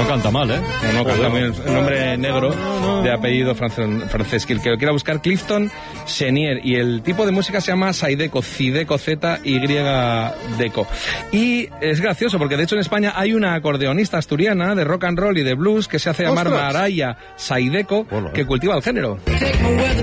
canta mal, ¿eh? No canta bien. El nombre negro de apellido francés. Que el que lo quiera buscar, Clifton Chenier. Y el tipo de música se llama Zydeco, Zydeco, Z-Y-Deco. Y es gracioso porque de hecho en España hay una acordeonista asturiana de rock and roll y de blues que se hace llamar Maraya Zydeco, que cultiva el género.